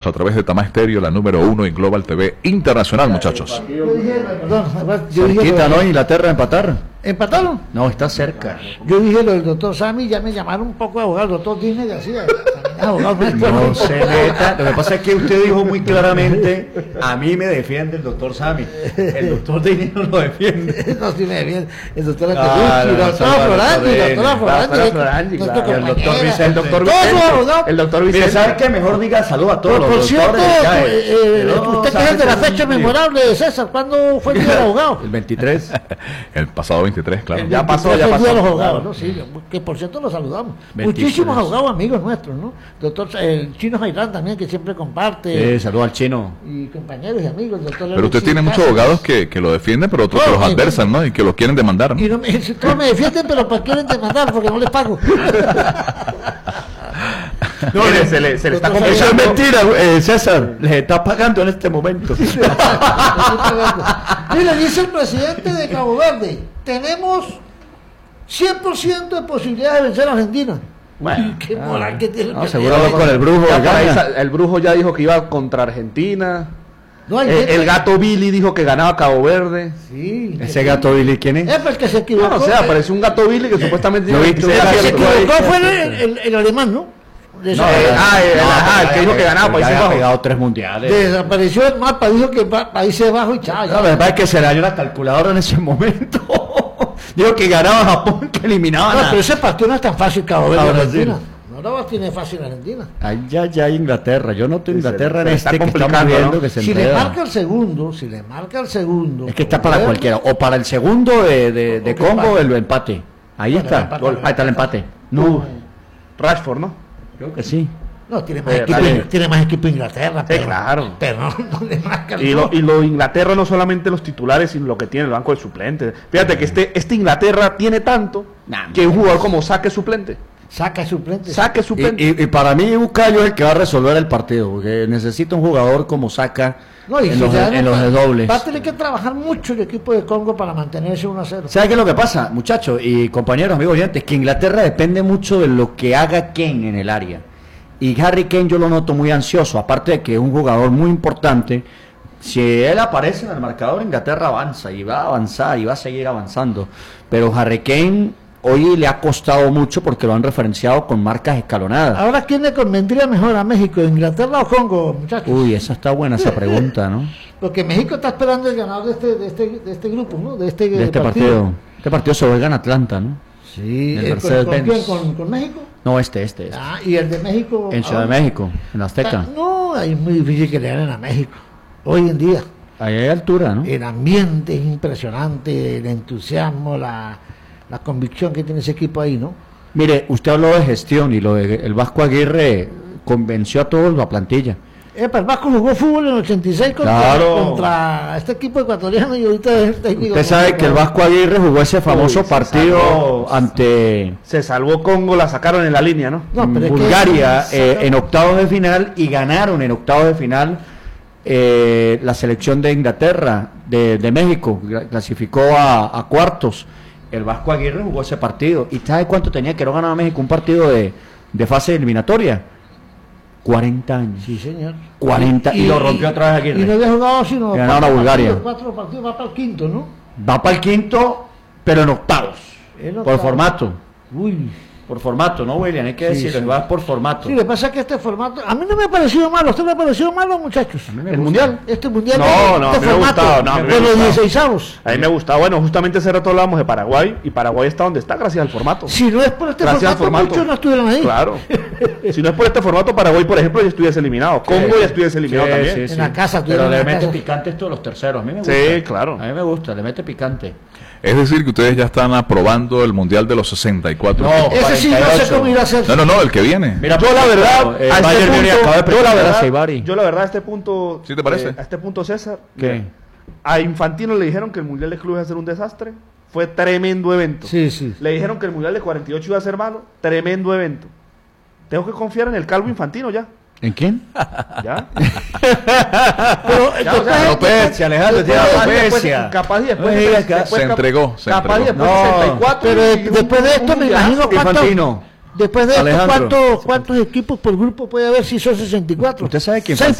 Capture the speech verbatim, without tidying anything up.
a través de Tamá Estéreo, la número uno en Global T V Internacional, muchachos. Yo dije, perdón, yo dije Cerquita, lo de- ¿no? Inglaterra empatar. ¿Empataron? No, está cerca. Yo dije lo del doctor Sammy, ya me llamaron un poco de abogado, el doctor Disney García, abogado nuestro. No se meta. Lo que pasa es que usted dijo muy claramente, a mí me defiende el doctor Sammy. El doctor Disney no lo defiende. No, sí me defiende. El doctor Ah, Antelucci, no, la doctora no, Florandi, no, la doctora no, Florandi, doctora Florandi, nuestra claro, y el doctor compañera, Vicente, el doctor todos Vicente, los abogados. el doctor Vicente. Mire, ¿sabe qué? Mejor diga salud a todos Por, los por cierto, doctores. ya, eh, eh, no, usted que sabe es el de la que- fecha memorable de César, ¿cuándo fue el día del abogado? El veintitrés. El pasado veintitrés, claro. Ya pasó, Fue ya el pasó. día de los abogados, ¿no? Sí, que por cierto los saludamos. veintitrés. Muchísimos abogados amigos nuestros, ¿no? Doctor, el Chino Jairán también, que siempre comparte. Eh, salud al chino. Y compañeros y amigos, doctor Pero usted tiene muchos abogados que, que lo defienden, pero otros que No, los eh, adversan, ¿no? Y que los quieren demandar, ¿no? Y no me, si todos me defienden, pero pues quieren demandar porque no les pago. No, le- se le, se le está Doctor complicando. Eso es mentira, eh, César. Les está pagando en este momento. Mira, dice el presidente de Cabo Verde, tenemos cien por ciento de posibilidades de vencer a Argentina. Bueno, Qué moral que tiene. no, el seguro presidente. con el brujo. Ya de por ahí Gaña. sa- el brujo ya dijo que iba contra Argentina. No, hay Eh, gente- el gato Billy dijo que ganaba Cabo Verde. Sí. Ese gato Billy, ¿quién es? Es pues que se equivocó. No, o sea, apareció un gato Billy que supuestamente Lo dijo viste, que El era que se cierto. equivocó fue el, el- el alemán, ¿no? Des- No, eh, ah, el- ajá, el que dijo que ganaba ya Países había Bajos. pegado tres mundiales. Desapareció el mapa, dijo que pa- Países Bajos y chao. No, la verdad es que se le dio la calculadora en ese momento. Dijo que ganaba Japón, que eliminaban No, a... pero ese partido no es tan fácil, Cabo Verde, A Brasil. Argentina. No lo tiene fácil Argentina. Ay, ya, ya, Inglaterra. Yo noto Inglaterra en se está este que estamos complicando, viendo ¿no? que se Si le enreda. marca el segundo, si le marca el segundo. Es que está Cabo para Verde, cualquiera. O para el segundo de, de, de O que Congo, empate. el empate. Ahí Bueno, está. el empate. Gol. Ahí está el empate. No, No, Rashford, ¿no? creo que sí. no tiene más Eh, equipo, dale. tiene más equipo Inglaterra. pero, claro. Pero no, no le marca el Y lo, gol. y lo de Inglaterra no solamente los titulares, sino lo que tiene el banco de suplentes. Fíjate que este, este Inglaterra tiene tanto Nah, que un jugador como saque suplente. Saca suplente. Saque Y, suplente. y- y para mí Bucayo es el que va a resolver el partido, porque necesita un jugador como Saca No, y en, si los, le dan en los pa- de dobles. Va a tener que trabajar mucho el equipo de Congo para mantenerse uno a cero. ¿Sabe qué es lo que pasa, muchachos y compañeros, amigos oyentes? Que Inglaterra depende mucho de lo que haga Kane en el área. Y Harry Kane yo lo noto muy ansioso, aparte de que es un jugador muy importante. Si él aparece en el marcador, Inglaterra avanza y va a avanzar y va a seguir avanzando. Pero Harry Kane hoy le ha costado mucho porque lo han referenciado con marcas escalonadas. Ahora, ¿quién le convendría mejor a México, Inglaterra o Congo, muchachos? Uy, esa está buena esa pregunta, ¿no? Porque México está esperando el ganador de este, de este, de este grupo, ¿no? De este, De este partido. Este partido se juega en Atlanta, ¿no? Sí, Del eh, ¿con, Mercedes-Benz. con quién? ¿Con, con México? No, este, este. este. Ah, y el de México. En Ciudad ah, de México, en Azteca. No, es muy difícil que le ganen a México. Hoy en día, Ahí hay altura, ¿no? el ambiente es impresionante, el entusiasmo, la, la convicción que tiene ese equipo ahí, ¿no? Mire, usted habló de gestión y lo de el Vasco Aguirre convenció a todos la plantilla. Epa, el Vasco jugó fútbol en el ochenta y seis contra, Claro. contra este equipo ecuatoriano y ahorita es el técnico. Usted sabe que el Vasco Aguirre jugó ese famoso Uy, se partido salvó. ante Se salvó Congo, la sacaron en la línea, ¿no? No, pero es que- Bulgaria eh, saca- en octavos de final y ganaron en octavos de final eh, la selección de Inglaterra, de, de México, gra- clasificó a, a cuartos. El Vasco Aguirre jugó ese partido. ¿Y sabe cuánto tenía que no ganaba México un partido de, de fase eliminatoria? cuarenta años. Sí, señor. cuarenta y, lo rompió otra vez Aguirre. Y no había jugado sino Ganaron cuatro a Bulgaria. partidos, cuatro partidos, va para el quinto, ¿no? Va para el quinto, pero en octavos. En Por octavos. formato. Uy. Por formato, ¿no, William? Hay que Sí, decirlo, sí. va por formato. Sí, le pasa que este formato, a mí no me ha parecido malo, ¿a usted le ha parecido malo, muchachos? A mí me ¿El gusta. mundial? Este mundial No, de, no, este a mí me ha formato gustado, no, a mí me ha de los gustado. dieciseisavos. A mí me gusta. Bueno, justamente ese rato hablábamos de Paraguay y Paraguay está donde está gracias al formato. Si no es por este Gracias al formato, formato. muchos no estuvieron ahí. Claro. Si no es por este formato, Paraguay, por ejemplo, ya estuviese eliminado. Congo ya estuviese eliminado Sí, también. sí, En sí. la casa, Pero tuvieron le en la mete casa. picante esto de los terceros. A mí me gusta. Sí, claro. A mí me gusta, le mete picante. Es decir, que ustedes ya están aprobando el Mundial de los sesenta y cuatro. No. equipos. Ese sí no sé cuarenta y ocho. cómo irá a ser. No, no, no, el que viene. Mira, Yo la verdad, eh, a este Bayern Múnich punto, acaba de yo la presentar a verdad, Seibari. yo la verdad a este punto, ¿Sí te parece? eh, a este punto César, ¿Qué? a Infantino le dijeron que el Mundial de Clubes iba a ser un desastre, fue tremendo evento. Sí, sí. Le dijeron que el Mundial de cuarenta y ocho iba a ser malo, tremendo evento. Tengo que confiar en el Calvo Infantino ya, ¿En quién? ya. Pero Ya, o sea, después- alopecia, Alejandro, tiene Capaz y alopecia. después- Capaz y después No de- digas que- después Se cap- entregó, se capaz y entregó. después de No, sesenta y cuatro pero y de- un- después de un esto me mundialazo. imagino cuántos, Infantino. después de esto Alejandro. cuántos, cuántos equipos por grupo puede haber si son sesenta y cuatro. Usted sabe que Seis